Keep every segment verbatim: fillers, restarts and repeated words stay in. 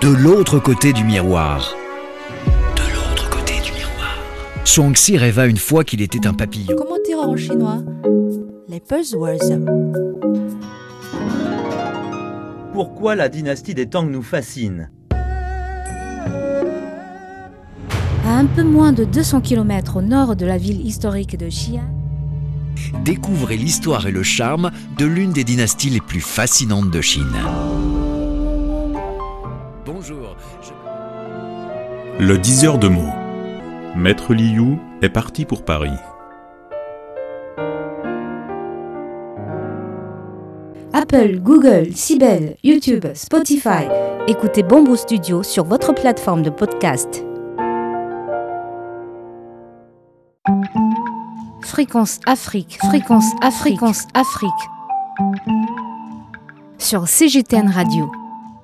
de l'autre côté du miroir. De l'autre côté du miroir. Zhuangzi rêva une fois qu'il était un papillon. Comment dire en chinois? Les buzzwords. Pourquoi la dynastie des Tang nous fascine? À un peu moins de deux cents kilomètres au nord de la ville historique de Xi'an, Découvrez l'histoire et le charme de l'une des dynasties les plus fascinantes de Chine. Bonjour. Je... Le diseur de mots. Maître Liu est parti pour Paris. Apple, Google, Sibel, YouTube, Spotify. Écoutez Bamboo Studio sur votre plateforme de podcast. Fréquence Afrique, fréquence Afrique, fréquence Afrique. Sur C G T N Radio.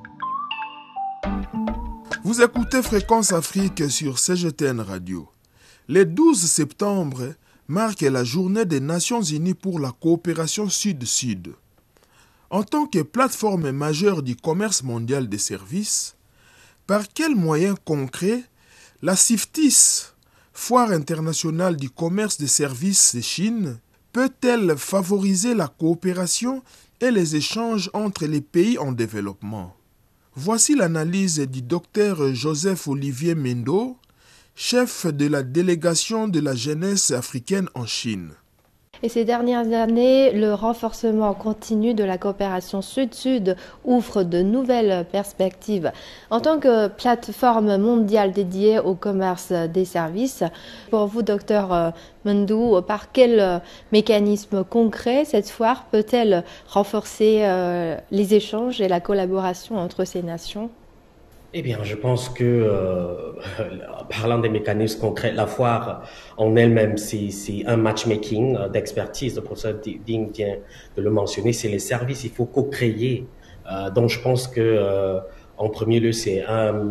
Vous écoutez Fréquence Afrique sur C G T N Radio. Le douze septembre marque la journée des Nations Unies pour la coopération Sud-Sud. En tant que plateforme majeure du commerce mondial des services, par quels moyens concrets la CIFTIS, Foire internationale du commerce des services de Chine, peut-elle favoriser la coopération et les échanges entre les pays en développement? Voici l'analyse du docteur Joseph-Olivier Mendo, chef de la délégation de la jeunesse africaine en Chine. Et ces dernières années, le renforcement continu de la coopération Sud-Sud ouvre de nouvelles perspectives. En tant que plateforme mondiale dédiée au commerce des services, pour vous, docteur Mendo, par quel mécanisme concret cette foire peut-elle renforcer les échanges et la collaboration entre ces nations ? Eh bien, je pense que, euh, parlant des mécanismes concrets, la foire en elle-même, c'est, c'est un matchmaking euh, d'expertise. Le professeur Ding vient de le mentionner, c'est les services, il faut co-créer. Euh, donc, je pense que, euh, en premier lieu, c'est un,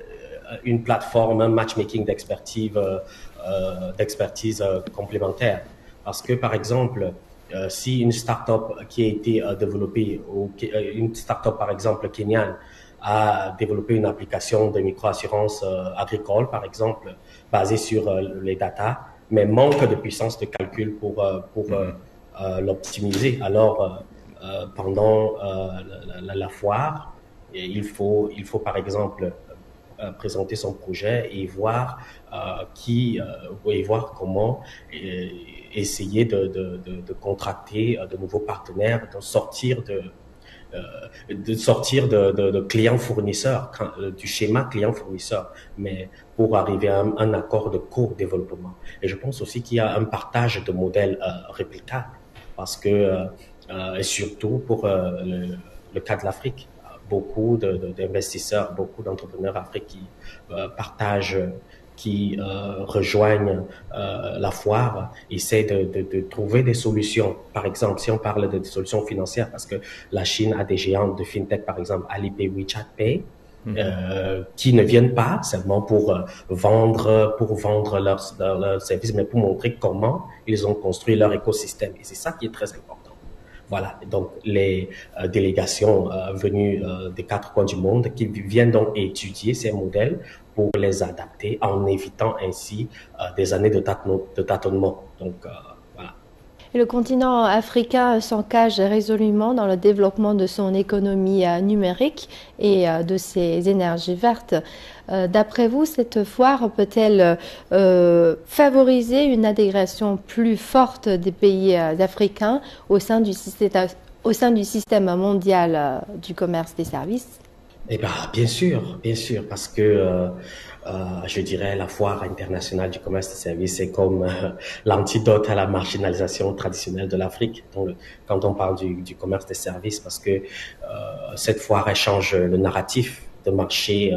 une plateforme, un matchmaking d'expertise, euh, euh, d'expertise euh, complémentaire. Parce que, par exemple, euh, si une start-up qui a été euh, développée, ou une start-up, par exemple, kenyane, a développé une application de micro-assurance euh, agricole, par exemple, basée sur euh, les data, mais manque de puissance de calcul pour, euh, pour euh, euh, l'optimiser. Alors, euh, pendant euh, la, la, la foire, il faut, il faut par exemple euh, présenter son projet et voir euh, qui, euh, et voir comment euh, essayer de, de, de, de contracter de nouveaux partenaires, de sortir de Euh, de sortir de, de, de client-fournisseur, euh, du schéma client-fournisseur, mais pour arriver à un, un accord de co-développement. Et je pense aussi qu'il y a un partage de modèles euh, réplicables, parce que, euh, et surtout pour euh, le, le cas de l'Afrique, beaucoup de, de, d'investisseurs, beaucoup d'entrepreneurs africains qui euh, partagent qui euh, rejoignent euh, la foire, essaient de, de, de trouver des solutions. Par exemple, si on parle de, de solutions financières, parce que la Chine a des géants de fintech, par exemple Alipay, WeChat Pay, mmh. euh, qui ne viennent pas seulement pour euh, vendre, pour vendre leurs, leurs, leurs services, mais pour montrer comment ils ont construit leur écosystème. Et c'est ça qui est très important. Voilà, donc les euh, délégations euh, venues euh, des quatre coins du monde qui viennent donc étudier ces modèles pour les adapter en évitant ainsi euh, des années de, tâton- de tâtonnement. Donc, euh, voilà. Et le continent africain s'engage résolument dans le développement de son économie euh, numérique et euh, de ses énergies vertes. Euh, d'après vous, cette foire peut-elle euh, favoriser une intégration plus forte des pays euh, africains au sein du système, au sein du système mondial euh, du commerce des services ? Eh bien, bien sûr, bien sûr, parce que euh, euh, je dirais la foire internationale du commerce des services, c'est comme euh, l'antidote à la marginalisation traditionnelle de l'Afrique. Donc, quand on parle du, du commerce des services, parce que euh, cette foire elle change le narratif de marché, euh,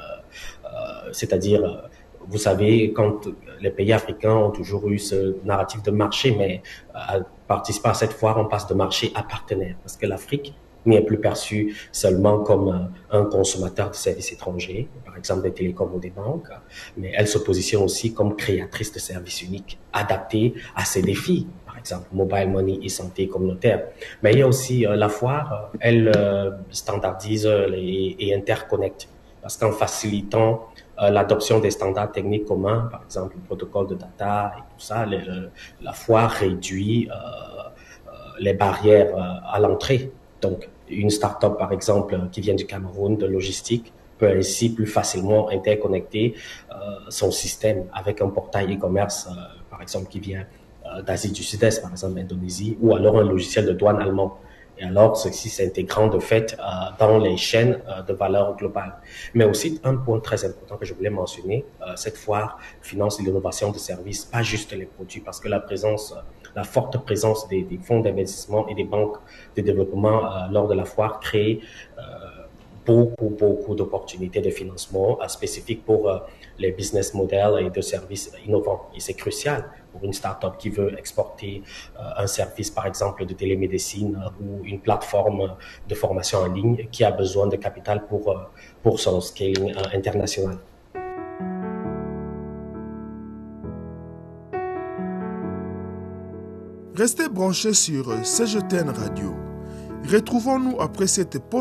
euh, c'est-à-dire, vous savez, quand les pays africains ont toujours eu ce narratif de marché, mais à participer à cette foire, on passe de marché à partenaire, parce que l'Afrique n'est plus perçu seulement comme un consommateur de services étrangers, par exemple des télécoms ou des banques, mais elle se positionne aussi comme créatrice de services uniques, adaptés à ces défis, par exemple mobile money et santé communautaire. Mais il y a aussi euh, la foire, elle euh, standardise les, et interconnecte parce qu'en facilitant euh, l'adoption des standards techniques communs, par exemple le protocole de data et tout ça, le, le, la foire réduit euh, euh, les barrières euh, à l'entrée. Donc, une start-up, par exemple, qui vient du Cameroun, de logistique, peut ainsi plus facilement interconnecter euh, son système avec un portail e-commerce, euh, par exemple, qui vient euh, d'Asie du Sud-Est, par exemple, Indonésie, ou alors un logiciel de douane allemand. Et alors, ceci s'intégrant de fait euh, dans les chaînes euh, de valeur globale. Mais aussi, un point très important que je voulais mentionner, euh, cette foire finance l'innovation de services, pas juste les produits, parce que la présence, la forte présence des, des fonds d'investissement et des banques de développement euh, lors de la foire crée euh, beaucoup, beaucoup d'opportunités de financement euh, spécifiques pour euh, les business models et de services innovants. Et c'est crucial pour une start-up qui veut exporter euh, un service, par exemple, de télémédecine euh, ou une plateforme de formation en ligne qui a besoin de capital pour, euh, pour son scaling euh, international. Restez branchés sur C G T N Radio. Retrouvons-nous après cette pause